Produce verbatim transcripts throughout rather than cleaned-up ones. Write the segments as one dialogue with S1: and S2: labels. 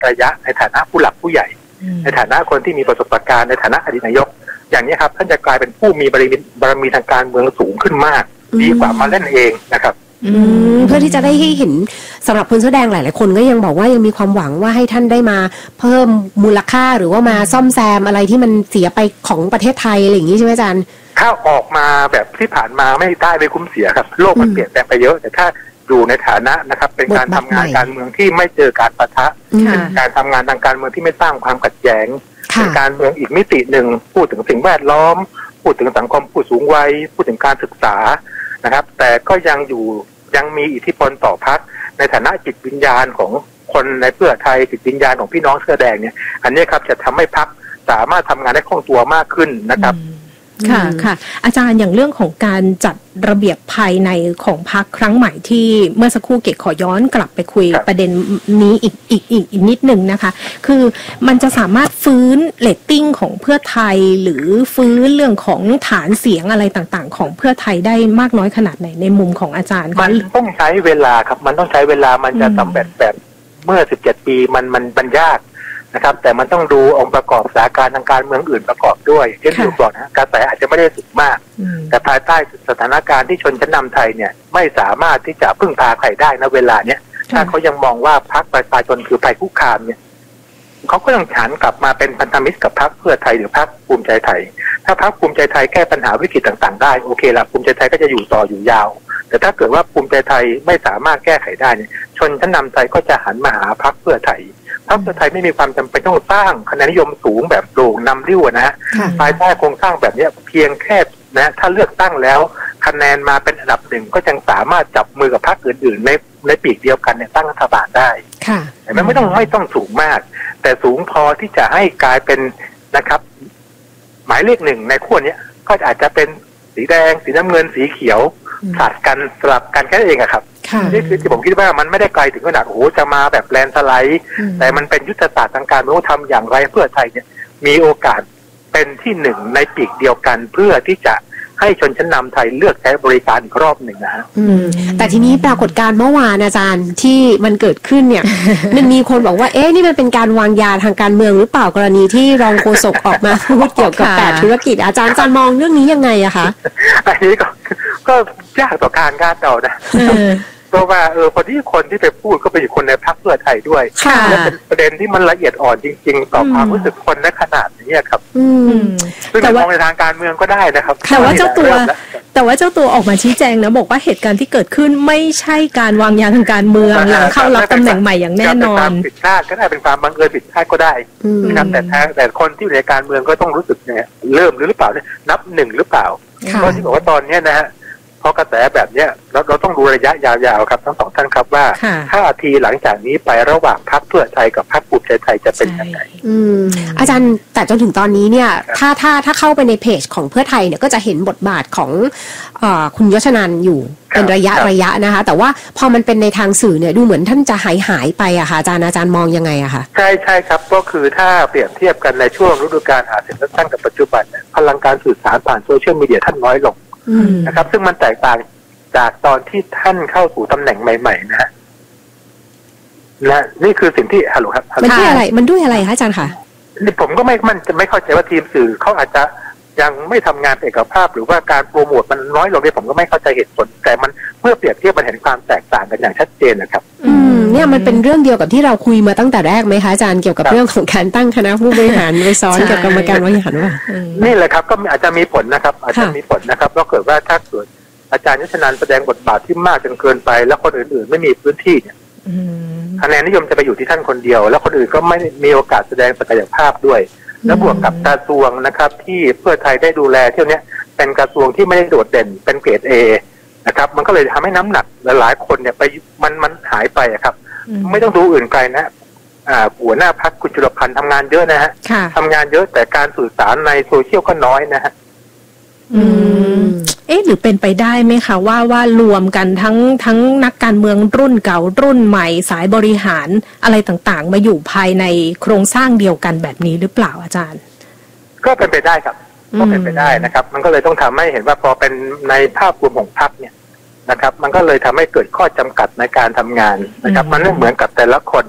S1: ระยะในฐานะผู้หลักผู้ใหญ่ในฐานะคนที่มีประสบการณ์ในฐานะอดีตนายกอย่างนี้ครับท่านจะกลายเป็นผู้มีบารมีบารมีทางการเมืองสูงขึ้นมากดีกว่ามาเล่นเองนะครับ
S2: เพื่อที่จะได้ให้เห็นสำหรับคนเสื้อแดงหลายๆคนก็ยังบอกว่ายังมีความหวังว่าให้ท่านได้มาเพิ่มมูลค่าหรือว่ามาซ่อมแซมอะไรที่มันเสียไปของประเทศไทยอะไรอย่างนี้ใช่ไหมอาจารย์
S1: ถ้าออกมาแบบที่ผ่านมาไม่ได้ไม่คุ้มเสียครับโลกมันเปลี่ยนแปลงไปเยอะแต่ถ้าอยู่ในฐานะนะครับเป็นการทำงานการเมืองที่ไม่เจอการปะทะเป็นการทำงานทางการเมืองที่ไม่สร้างความขัดแย้งเป็นการเมืองอีกมิติหนึ่งพูดถึงสิ่งแวดล้อมพูดถึงสังคมผู้สูงวัยพูดถึงการศึกษานะครับแต่ก็ยังอยู่ยังมีอิทธิพลต่อพรรคในฐานะจิตวิญญาณของคนในเพื่อไทยจิตวิญญาณของพี่น้องเสื้อแดงเนี่ยอันนี้ครับจะทำให้พรรคสามารถทำงานได้คล่องตัวมากขึ้นนะครับ
S3: ค่ะค่ะอาจารย์อย่างเรื่องของการจัดระเบียบภายในของพรรคครั้งใหม่ที่เมื่อสักครู่เกศขอย้อนกลับไปคุยประเด็นนี้อีกอีกอีกอีกนิดหนึ่งนะคะคือมันจะสามารถฟื้นเรตติ้งของเพื่อไทยหรือฟื้นเรื่องของฐานเสียงอะไรต่างๆของเพื่อไทยได้มากน้อยขนาดไหนในมุมของอาจารย์
S1: มันต้องใช้เวลาครับมันต้องใช้เวลามันจะสำเร็จแบบเมื่อสิบเจ็ดปีมันมันมันยากนะครับแต่มันต้องดูองค์ประกอบสถานการณ์ทางการเมืองอื่นประกอบด้วยเช่นที่บอกนะกระแสอาจจะไม่ได้สูงมากแต่ภายใต้สถานการณ์ที่ชนชั้นนำไทยเนี่ยไม่สามารถที่จะพึ่งพาใครได้ณเวลาเนี้ยถ้าเขายังมองว่าพรรคประชาชนคือภัยคุกคามเนี่ยเขาก็ต้องหันกลับมาเป็นพันธมิตรกับพรรคเพื่อไทยหรือพรรคภูมิใจไทยถ้าพรรคภูมิใจไทยแก้ปัญหาวิกฤตต่างๆได้โอเคละภูมิใจไทยก็จะอยู่ต่ออยู่ยาวแต่ถ้าเกิดว่าภูมิใจไทยไม่สามารถแก้ไขได้เนี่ยชนชั้นนำไทยก็จะหันมาหาพรรคเพื่อไทยพรรคเพื่อไทยไม่มีความจำเป็นต้องสร้างคะแนนนิยมสูงแบบโด่งนำริ้วนะฮะภายใต้โครงสร้างแบบนี้เพียงแค่นะถ้าเลือกตั้งแล้วคะแนนมาเป็นอันดับหนึ่งก็ยังสามารถจับมือกับพรรคอื่นๆในในปีกเดียวกันเนี่ยตั้งรัฐบาลได้แต่มันไม่ต้องไม่ต้องสูงมากแต่สูงพอที่จะให้กลายเป็นนะครับหมายเลขหนึ่งในขั้วนี้ก็อาจจะเป็นสีแดงสีน้ำเงินสีเขียวสลับกันสลับกันแค่นั้นเองอะครับนี่คือที่ผมคิดว่ามันไม่ได้ไกลถึงขนาดโอ้โหจะมาแบบแลนสไลด์แต่มันเป็นยุทธศาสตร์ทางการเมืองทำอย่างไรเพื่อไทยเนี่ยมีโอกาสเป็นที่หนึ่งในปีกเดียวกันเพื่อที่จะให้ชนชั้นนำไทยเลือกใช้บริการอีกรอบหนึ่งนะฮะ
S2: แต่ทีนี้ปรากฏการณ์เมื่อวานอาจารย์ที่มันเกิดขึ้นเนี่ยมันมีคนบอกว่าเอ๊ะนี่มันเป็นการวางยาทางการเมืองหรือเปล่ากรณีที่รองโฆษกออกมาพูดเกี่ยวกับแปดธุรกิจอาจารย์อาจารย์มองเรื่องนี้ยังไงอะคะ
S1: อันนี้ก็ก็ยากต่อการคาดเดานะเพราะว่าเออพอที่คนที่ไปพูดก็เป็นคนในพรรคเพื่อไทยด้วยและเป็นประเด็นที่มันละเอียดอ่อนจริงๆต่อความรู้สึกคนในขนาดนี้ครับซึ่งมองในทางการเมืองก็ได้นะครับ
S3: แต่ว่าเจ้าตัวแต่ว่าเจ้าตัวออกมาชี้แจงนะบอกว่าเหตุการณ์ที่เกิดขึ้นไม่ใช่การวางยาทางการเมืองหลังเข้ารับตำแหน่งใหม่อย่างแน่นอน
S1: ผิดพลาดก็ได้เป็นความบังเอิญผิดพลาดก็ได้นะครับแต่แต่คนที่อยู่ในการเมืองก็ต้องรู้สึกเนี่ยเริ่มหรือเปล่าเนี่ยนับหนึ่งหรือเปล่าเพราะที่บอกว่าตอนนี้นะฮะเพราะกระแสแบบเนี้ยเราเราต้องดูระยะยาวๆครับทั้งสองท่านครับว่าท่าทีหลังจากนี้ไประหว่างพรรคเพื่อไทยกับพรรคภูมิใจไทยจะเป็นยังไง
S2: อาจารย์แต่จนถึงตอนนี้เนี่ยถ้าถ้าถ้าเข้าไปในเพจของเพื่อไทยเนี่ยก็จะเห็นบทบาทของเอ่อคุณยศนันท์อยู่เป็นระยะระยะนะคะแต่ว่าพอมันเป็นในทางสื่อเนี่ยดูเหมือนท่านจะหายหายไปอะค่ะอาจารย์อาจารย์มองยังไงอะคะ
S1: ใช่ใช่ครับก็คือถ้าเปรียบเทียบกันในช่วงฤดูกาลหาเสียงเลือกตั้งกับปัจจุบันพลังการสื่อสารผ่านโซเชียลมีเดียท่านน้อยลงนะครับซึ่งมันแตกต่างจากตอนที่ท่านเข้าสู่ตำแหน่งใหม่ๆนะฮะและนี่คือสิ่งที่ฮัลโหลครับ
S2: มันด้วยอะไรมันด้วยอะไรคะอาจารย์คะ
S1: นี่ผมก็ไม่มันจะไม่เข้าใจว่าทีมสื่อเขาอาจจะยังไม่ทำงานเอกภาพหรือว่าการโปรโมทมันน้อยลงเนี่ยผมก็ไม่เข้าใจเหตุผลแต่มันเมื่อเปรียบเทียบมันเห็นความแตกต่างกันอย่างชัดเจนนะครับ
S2: อืมเนี่ยมันเป็นเรื่องเดียวกับที่เราคุยมาตั้งแต่แรกไหมคะอาจารย์เกี่ยวกับเรื่องของการตั้งคณะผู้บริหารไปซ้อนกับกรรมการบริหารว่า
S1: นี่แหละครับก็อาจจะมีผลนะครับอาจจะมีผลนะครับแล้วเกิดว่าถ้าเกิดอาจารย์ยศนันท์แสดงบทบาทที่มากจนเกินไปแล้วคนอื่นๆไม่มีพื้นที่เนี่ยคะแนนนิยมจะไปอยู่ที่ท่านคนเดียวแล้วคนอื่นก็ไม่มีโอกาสแสดงศักยภาพด้วยแล้วบวกกับกระทรวงนะครับที่เพื่อไทยได้ดูแลเที่ยวนี้เป็นกระทรวงที่ไม่ได้โดดเด่นเป็นเกรด A นะครับมันก็เลยทำให้น้ำหนักหลายๆคนเนี่ยไปมันมันหายไปครับไม่ต้องดูอื่นไกลนะอ่าหัวหน้าพรรคคุณจุลพันธ์ทำงานเยอะนะฮะทำงานเยอะแต่การสื่อสารในโซเชียลก็น้อยนะฮะ
S3: อืมเอ๊ะหรือเป็นไปได้ไหมคะว่าว่ารวมกันทั้งทั้งนักการเมืองรุ่นเก่ารุ่นใหม่สายบริหารอะไรต่างๆมาอยู่ภายในโครงสร้างเดียวกันแบบนี้หรือเปล่าอาจารย์
S1: ก็เป็นไปได้ครับก็เป็นไปได้นะครับมันก็เลยต้องทำให้เห็นว่าพอเป็นในภาพรวมของพรรคเนี่ยนะครับมันก็เลยทำให้เกิดข้อจำกัดในการทำงานนะครับมันไม่เหมือนกับแต่ละคนเนี่ย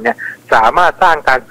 S1: สามารถสร้างการ